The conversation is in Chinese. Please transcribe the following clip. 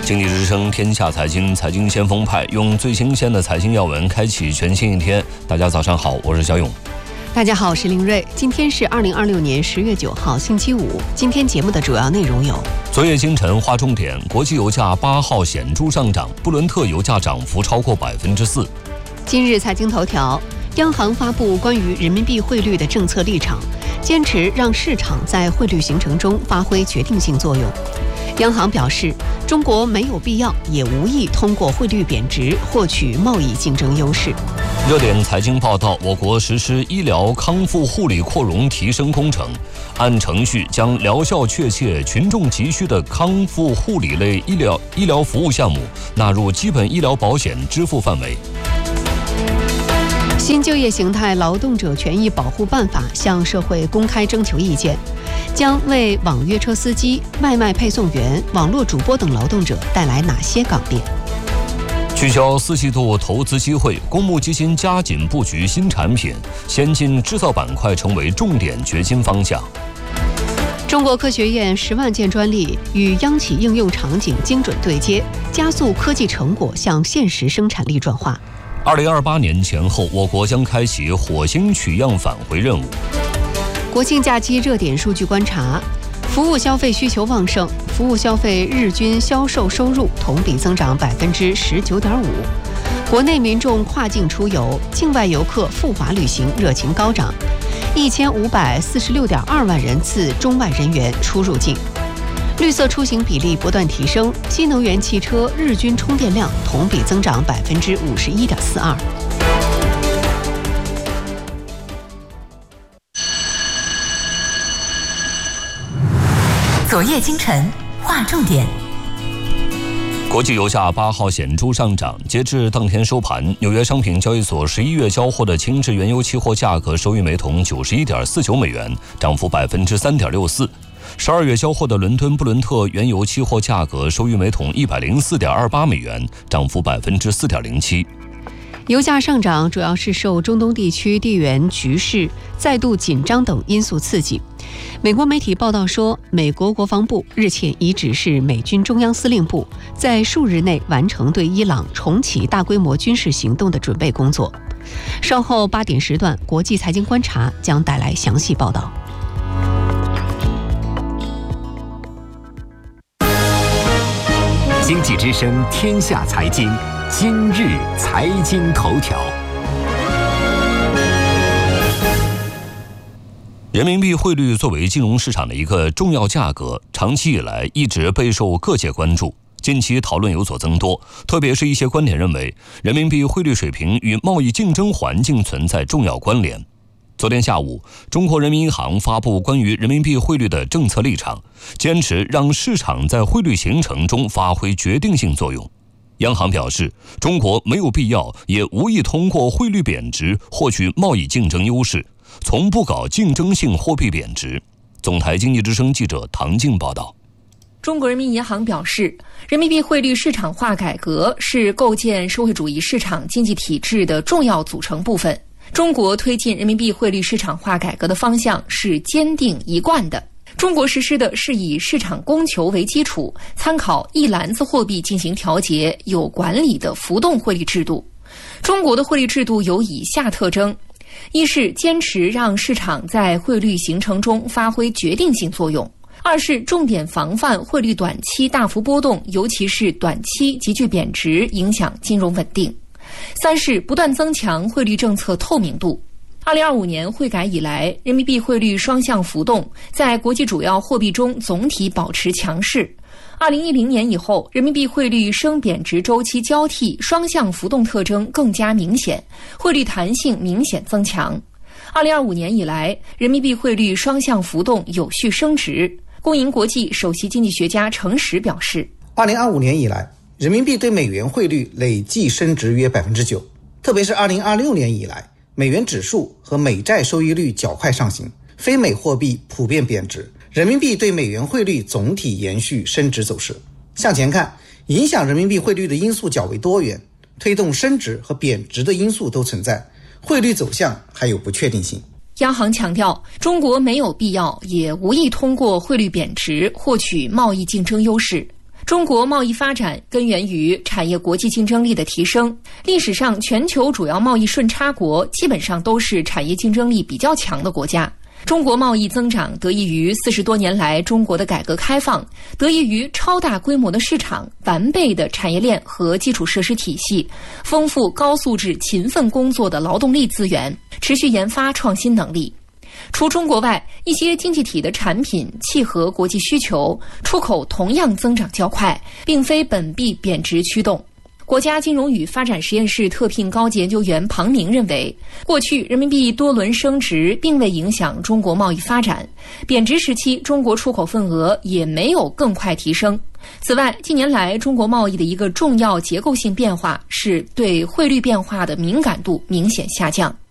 经济之声天下财经，财经先锋派用最新鲜的财经要闻开启全新一天。大家早上好，我是小勇。 大家好，我是林睿。今天是2026年10月9号，星期五。今天节目的主要内容有： 昨夜今晨划重点，国际油价8号显著上涨，布伦特油价涨幅超过4%。 今日财经头条，央行发布关于人民币汇率的政策立场，坚持让市场在汇率形成中发挥决定性作用。央行表示，中国没有必要也无意通过汇率贬值获取贸易竞争优势。 热点财经报道，我国实施医疗康复护理扩容提升工程，按程序将疗效确切、群众急需的康复护理类医疗服务项目纳入基本医疗保险支付范围。 新就业形态劳动者权益保护办法向社会公开征求意见，将为网约车司机、外卖配送员、网络主播等劳动者带来哪些岗变？ 聚焦4季度投资机会，公募基金加紧布局新产品，先进制造板块成为重点掘金方向。 中国科学院10万件专利与央企应用场景精准对接，加速科技成果向现实生产力转化。 2028年前后，我国将开启火星取样返回任务。 国庆假期热点数据观察，服务消费需求旺盛，服务消费日均销售收入同比增长19.5%。国内民众跨境出游，境外游客赴华旅行热情高涨，1546.2万人次中外人员出入境。绿色出行比例不断提升，新能源汽车日均充电量同比增长51.42%。 昨夜今晨划重点。 国际油价8号显著上涨，截至当天收盘，纽约商品交易所11月交货的轻质原油期货价格收于每桶91.49美元，涨幅3.64%；12月交货的伦敦布伦特原油期货价格收于每桶104.28美元，涨幅4.07%。 油价上涨主要是受中东地区地缘局势再度紧张等因素刺激。美国媒体报道说，美国国防部日前已指示美军中央司令部在数日内完成对伊朗重启大规模军事行动的准备工作。稍后8点时段，国际财经观察将带来详细报道。 经济之声天下财经，今日财经头条。 人民币汇率作为金融市场的一个重要价格，长期以来一直备受各界关注。近期讨论有所增多，特别是一些观点认为，人民币汇率水平与贸易竞争环境存在重要关联。昨天下午，中国人民银行发布关于人民币汇率的政策立场，坚持让市场在汇率形成中发挥决定性作用。央行表示，中国没有必要也无意通过汇率贬值获取贸易竞争优势，从不搞竞争性货币贬值。总台经济之声记者唐静报道。 中国人民银行表示，人民币汇率市场化改革是构建社会主义市场经济体制的重要组成部分。中国推进人民币汇率市场化改革的方向是坚定一贯的。中国实施的是以市场供求为基础，参考一篮子货币进行调节、有管理的浮动汇率制度。中国的汇率制度有以下特征：一是坚持让市场在汇率形成中发挥决定性作用；二是重点防范汇率短期大幅波动，尤其是短期急剧贬值，影响金融稳定；三是不断增强汇率政策透明度。2025年汇改以来，人民币汇率双向浮动在国际主要货币中总体保持强势。2010年以后，人民币汇率升贬值周期交替，双向浮动特征更加明显，汇率弹性明显增强。2025年以来，人民币汇率双向浮动有序升值。工银国际首席经济学家程实表示 ，2025年以来，人民币对美元汇率累计升值约9%，特别是2026年以来，美元指数和美债收益率较快上行，非美货币普遍贬值，人民币对美元汇率总体延续升值走势。向前看，影响人民币汇率的因素较为多元，推动升值和贬值的因素都存在，汇率走向还有不确定性。 央行强调，中国没有必要也无意通过汇率贬值获取贸易竞争优势。 中国贸易发展根源于产业国际竞争力的提升。历史上，全球主要贸易顺差国基本上都是产业竞争力比较强的国家。中国贸易增长得益于40多年来中国的改革开放，得益于超大规模的市场、完备的产业链和基础设施体系、丰富高素质勤奋工作的劳动力资源、持续研发创新能力。除中国外，一些经济体的产品契合国际需求，出口同样增长较快，并非本币贬值驱动。国家金融与发展实验室特聘高级研究员庞明认为，过去人民币多轮升值并未影响中国贸易发展，贬值时期中国出口份额也没有更快提升。此外，近年来中国贸易的一个重要结构性变化是对汇率变化的敏感度明显下降。